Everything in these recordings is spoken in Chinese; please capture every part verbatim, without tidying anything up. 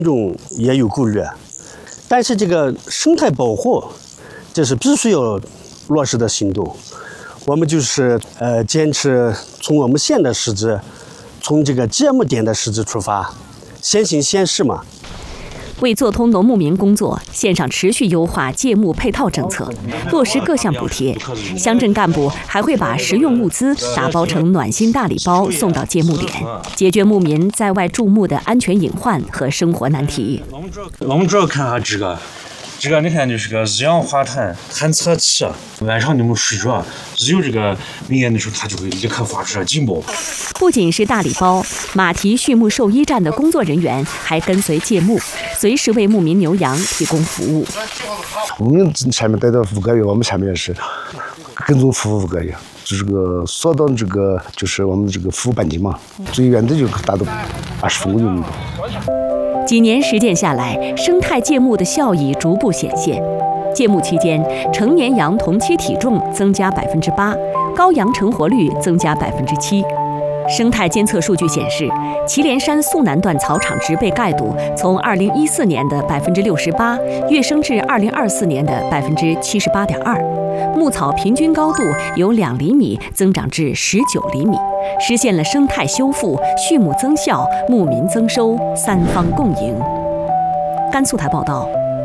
众也有顾虑，但是这个生态保护，这是必须要落实的行动。我们就是呃坚持从我们县的实质，从这个节目点的实质出发，先行先试嘛。 为做通农牧民工作，县上持续优化借牧配套政策，落实各项补贴。乡镇干部还会把食用物资打包成暖心大礼包送到借牧点，解决牧民在外驻牧的安全隐患和生活难题。 我们主要看下这个。这个你看就是个二氧化碳探测器，晚上你们睡着，只有这个明眼的时候，它就会立刻发出警报。 不仅是大礼包，马蹄畜牧兽医站的工作人员还跟随借牧，随时为牧民牛羊提供服务。 我们前面待到五个月，我们前面是跟踪服务五个月，就这个缩到这个就是我们这个服务半径嘛，最远的就达到二十分公里。 几年实践下来，生态借牧的效益逐步显现。借牧期间，成年羊同期体重增加百分之八，羔羊成活率增加百分之七。生态监测数据显示，祁连山肃南段草场植被盖度从二零一四年的百分之六十八跃升至二零二四年的百分之七十八点二，牧草平均高度由两厘米增长至十九厘米，实现了生态修复、畜牧增效、牧民增收三方共赢。甘肃台报道。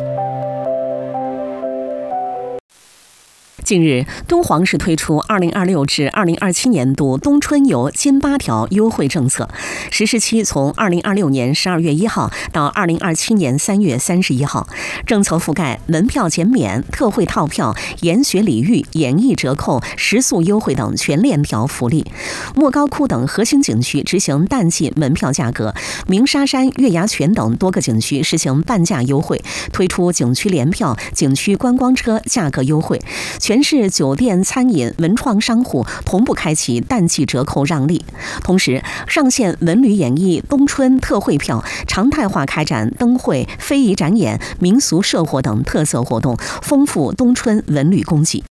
近日，敦煌市推出二零二六至二零二七年度冬春游金八条优惠政策，实施期从二零二六年十二月一号到二零二七年三月三十一号。政策覆盖门票减免、特惠套票、研学礼遇、演艺折扣、食宿优惠等全链条福利。莫高窟等核心景区执行淡季门票价格，鸣沙山、月牙泉等多个景区实行半价优惠，推出景区联票、景区观光车价格优惠。全市酒店、餐饮、文创商户同步开启淡季折扣让利，同时上线文旅演艺冬春特惠票，常态化开展灯会、非遗展演、民俗社活等特色活动，丰富冬春文旅供给。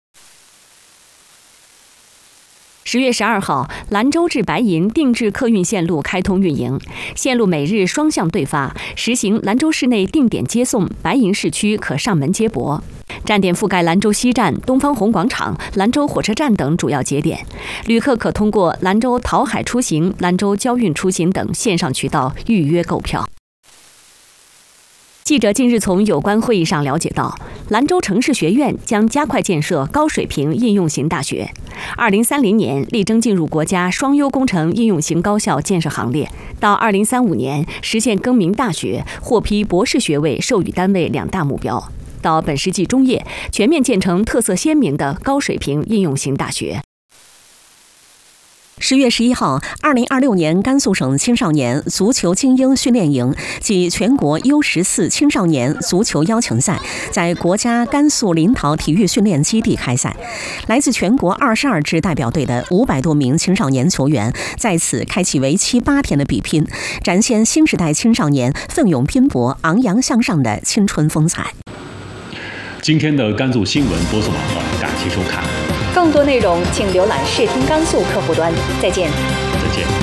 十月十二号，兰州至白银定制客运线路开通运营，线路每日双向对发，实行兰州市内定点接送，白银市区可上门接驳。站点覆盖兰州西站、东方红广场、兰州火车站等主要节点，旅客可通过兰州淘海出行、兰州交运出行等线上渠道预约购票。记者近日从有关会议上了解到，兰州城市学院将加快建设高水平应用型大学，二零三零年力争进入国家双优工程应用型高校建设行列，到二零三五年实现更名大学、获批博士学位授予单位两大目标，到本世纪中叶全面建成特色鲜明的高水平应用型大学。十月十一号，二零二六年甘肃省青少年足球精英训练营暨全国 U 十四青少年足球邀请赛在国家甘肃临洮体育训练基地开赛。来自全国二十二支代表队的五百多名青少年球员在此开启为期八天的比拼，展现新时代青少年奋勇拼搏、昂扬向上的青春风采。 今天的甘肃新闻播送完了，感谢收看。 更多内容请浏览视听甘肃客户端。再见。 再见。